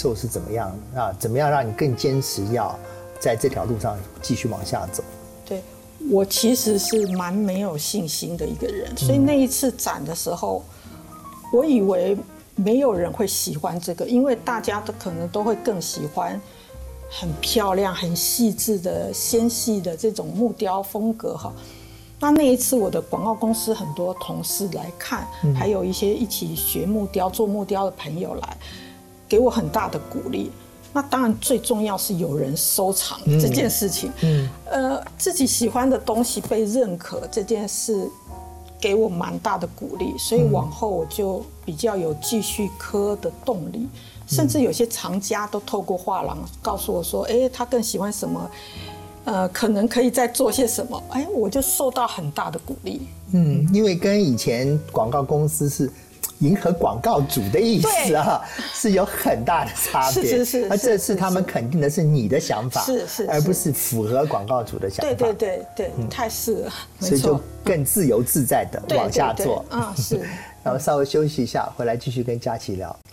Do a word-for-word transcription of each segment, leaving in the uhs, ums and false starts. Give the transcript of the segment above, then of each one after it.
受是怎么样啊？怎么样让你更坚持要在这条路上继续往下走？ 对，我其实是蛮没有信心的一个人，所以那一次展的时候，我以为没有人会喜欢这个，因为大家都可能都会更喜欢很漂亮、很细致的纤细的这种木雕风格哈。那那一次，我的广告公司很多同事来看，还有一些一起学木雕、做木雕的朋友来，给我很大的鼓励。那当然最重要是有人收藏这件事情，嗯，呃，自己喜欢的东西被认可这件事，给我蛮大的鼓励，所以往后我就比较有继续刻的动力。甚至有些藏家都透过画廊告诉我说，哎，他更喜欢什么。呃，可能可以再做些什么？哎，我就受到很大的鼓励。 嗯，因为跟以前广告公司是迎合广告主的意思啊，是有很大的差别。 是是是。 而这次他们肯定的是你的想法， 是是， 而不是符合广告主的想法。 对对对对，嗯、太是了， 所以就更自由自在的往下做。 啊、嗯，是。 然后稍微休息一下，回来继续跟佳琪聊。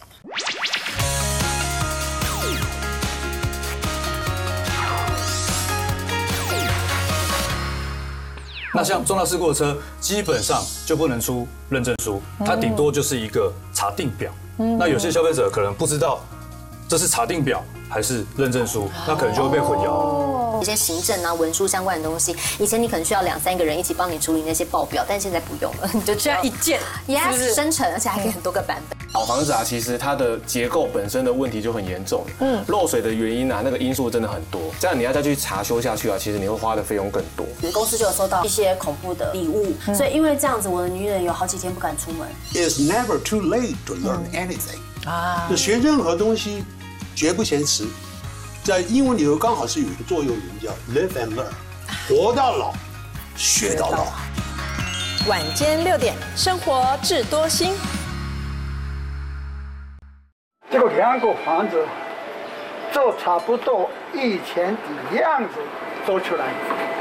那像重大事故的车，基本上就不能出认证书，它顶多就是一个查定表。那有些消费者可能不知道这是查定表还是认证书，那可能就会被混淆。 一些行政啊、文书相关的东西，以前你可能需要两三个人一起帮你处理那些报表，但现在不用了，你就现在一键 ，yes， 生成，而且还可以很多个版本。 老房子啊，其实它的结构本身的问题就很严重，嗯，漏水的原因啊，那个因素真的很多，这样你要再去查修下去啊，其实你会花的费用更多。 我们公司就有收到一些恐怖的礼物，所以因为这样子，我的女人有好几天不敢出门。 It's never too late to learn anything。啊，就学任何东西，绝不嫌迟。在英文里头刚好是有一个座右铭叫 "Live and learn"， 活到老，学到老。 晚间六点，生活智多星。 这个两个房子，就差不多以前的样子做出来。